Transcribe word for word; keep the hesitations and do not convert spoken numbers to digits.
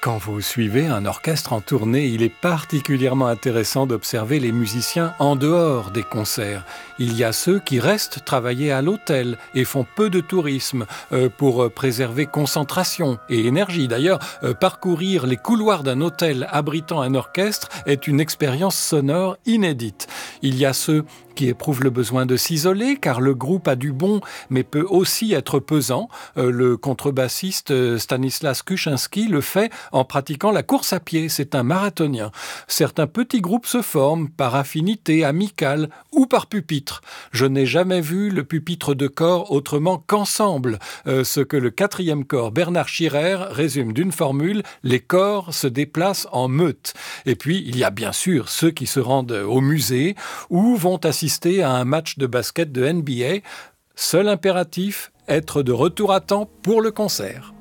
Quand vous suivez un orchestre en tournée, il est particulièrement intéressant d'observer les musiciens en dehors des concerts. Il y a ceux qui restent travailler à l'hôtel et font peu de tourisme euh, pour préserver concentration et énergie. D'ailleurs, euh, parcourir les couloirs d'un hôtel abritant un orchestre est une expérience sonore inédite. Il y a ceux qui éprouvent le besoin de s'isoler car le groupe a du bon mais peut aussi être pesant. Euh, le contrebassiste Stanislas Kuczynski le fait en pratiquant la course à pied. C'est un marathonien. Certains petits groupes se forment par affinité amicale ou par pupitre. Je n'ai jamais vu le pupitre de corps autrement qu'ensemble. Euh, ce que le quatrième corps Bernard Schirer résume d'une formule: les corps se déplacent en meute. Et puis, il y a bien sûr ceux qui se rendent au musée ou vont assister à un match de basket de N B A. Seul impératif, être de retour à temps pour le concert.